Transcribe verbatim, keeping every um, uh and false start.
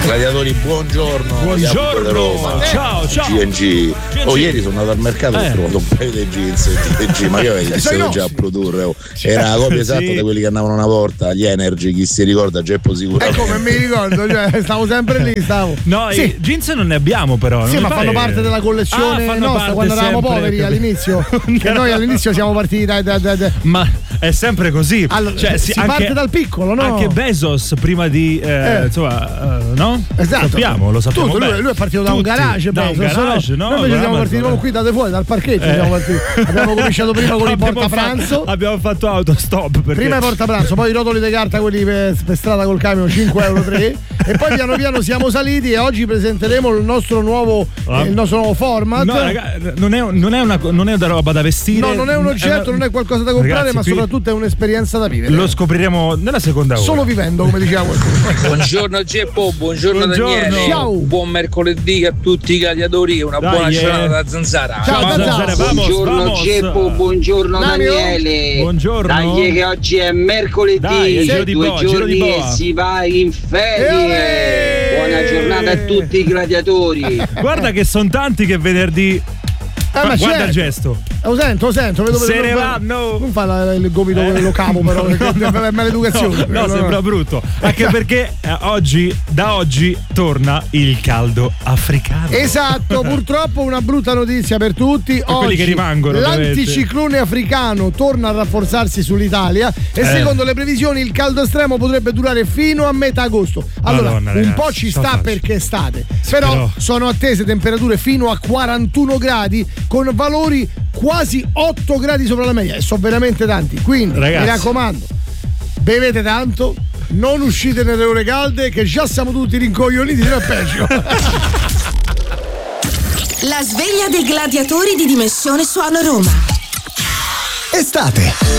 Gladiatori, buongiorno. Buongiorno. Roma. Ciao, ciao. G and G. Oh, ieri sono andato al mercato e Eh. ho trovato un paio di jeans G and G, ma io avevo iniziato già a produrre. Oh. Era la copia esatta Sì. di quelli che andavano una volta, gli Energy, chi si ricorda, Geppo sicuramente. Ecco, mi ricordo, cioè, stavo sempre lì, stavo. No, Sì. i jeans non ne abbiamo però. non Sì, mi ma pare- fanno parte della collezione Ah, fanno nostra parte quando eravamo sempre, poveri capito. all'inizio. Che noi all'inizio siamo partiti da. da, da, da. Ma è sempre così. Allora, Cioè, si parte dal piccolo, no? Anche Bezos prima di eh, Eh. insomma, eh, no? Esatto. Sappiamo, lo sappiamo Tutto, lui, bene. lui è partito da un Tutti, garage, da un Bezos, garage, no? Noi invece siamo Amazon, partiti proprio eh. qui date fuori, dal parcheggio. Eh. Siamo partiti. Abbiamo cominciato prima con i Abbiamo portapranzo. fatto- Abbiamo fatto autostop perché Prima i portapranzo, poi i rotoli di carta, quelli per, per strada col camion, cinque euro tre. E poi piano piano siamo saliti e oggi presenteremo il nostro nuovo, Ah. eh, il nostro nuovo format. No, raga, non è, non è una non è una roba da vestire. No, non è un oggetto, non è qualcosa da comprare, Ragazzi, ma qui soprattutto è un'esperienza da vivere. lo scopriremo nella seconda ora. Solo vivendo, come diciamo. Buongiorno Geppo, buongiorno, Buongiorno. Daniele. Ciao. Buon mercoledì a tutti i gladiatori, una Dai, buona eh. giornata da Zanzara. Ciao, Ciao, Zanzara. Zanzara, vamos, Buongiorno vamos. Geppo, buongiorno Mario. Daniele. Buongiorno. Dai che oggi è mercoledì, Dai, è giro di due boa, giro di giorni boa. e si va in ferie. Eh. Buona giornata a tutti i gladiatori. Guarda che sono tanti che venerdì. Eh, ma Guarda certo. il gesto. Lo sento, lo sento, vedo Se vedo- ne vedo- vanno. Non fa la- il gomito Eh. lo cavo, però, No, perché no, è maleducazione. No, no, sembra brutto. Anche perché eh, oggi, da oggi, torna il caldo africano. Esatto, purtroppo una brutta notizia per tutti. Per quelli Oggi che rimangono, l'anticiclone africano torna a rafforzarsi sull'Italia e Eh. secondo le previsioni il caldo estremo potrebbe durare fino a metà agosto. Allora, Madonna, un ragazzi, po' ci ce la sta faccio. perché è estate, però, però- sono attese temperature fino a quarantuno gradi con valori quasi otto gradi sopra la media e sono veramente tanti. Quindi, Ragazzi. mi raccomando, bevete tanto, non uscite nelle ore calde che già siamo tutti rincoglioniti, non è peggio. La sveglia dei gladiatori di Dimensione Suono Roma. Estate.